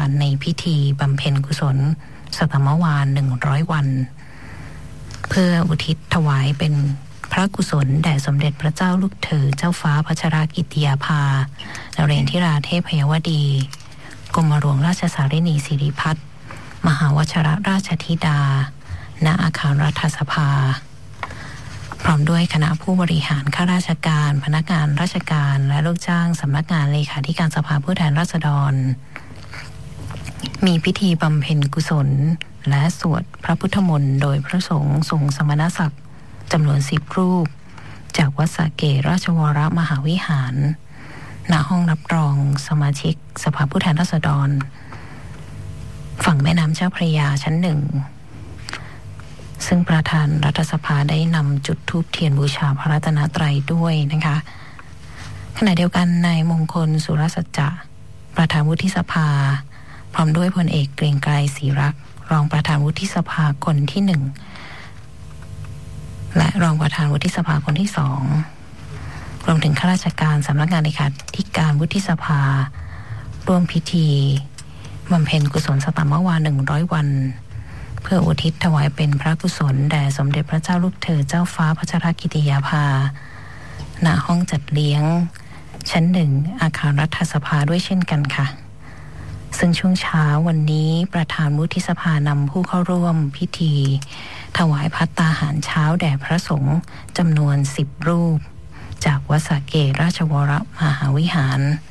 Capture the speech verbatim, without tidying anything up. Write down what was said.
านในพิธีบำเพ็ญกุศลสัตมวาลหนึ่งร้อยวันเพื่ออุทิศถวายเป็นพระกุศลแด่สมเด็จพระเจ้าลูกเธอเจ้าฟ้าพัชรกิติยาภานเรศธิราเทพยวดีกรมหลวงราชสารินีสิริพัฒน์มหาวชรราชธิดาณอาคารรัฐสภาพร้อมด้วยคณะผู้บริหารข้าราชการพนักงานราชการและลูกจ้างสำนักงานเลขาธิการสภาผู้แทนราษฎรมีพิธีบำเพ็ญกุศลและสวดพระพุทธมนต์โดยพระสงฆ์ทรงสมณศักดิ์จำนวนสิบรูปจากวัดสระเกตราชวรมหาวิหารณห้องรับรองสมาชิกสภาผู้แทนราษฎรฝั่งแม่น้ำเจ้าพระยาชั้นหนึ่งซึ่งประธานรัฐสภาได้นำจุดธูปเทียนบูชาพระรัตนตรัยด้วยนะคะขณะเดียวกันนายมงคลสุรสัจจะประธานวุฒิสภาพร้อมด้วยพลเอกเกรียงไกรศรีรักษ์รองประธานวุฒิสภาคนที่หนึ่งและรองประธานวุฒิสภาคนที่สองรวมถึงข้าราชการสำนักงานเลขาธิการวุฒิสภาร่วมพิธีบำเพ็ญกุศลสัตมวาลหนึ่งร้อยวันเพื่ออุทิศถวายเป็นพระกุศลแด่สมเด็จพระเจ้าลูกเธอเจ้าฟ้าพัชรกิติยาภาณห้องจัดเลี้ยงชั้นหนึ่งอาคารรัฐสภาด้วยเช่นกันค่ะซึ่งช่วงเช้าวันนี้ประธานวุฒิสภานำผู้เข้าร่วมพิธีถวายภัตตาหารเช้าแด่พระสงฆ์จำนวนสิบรูปจากวัดสระเกตราชวรมหาวิหาร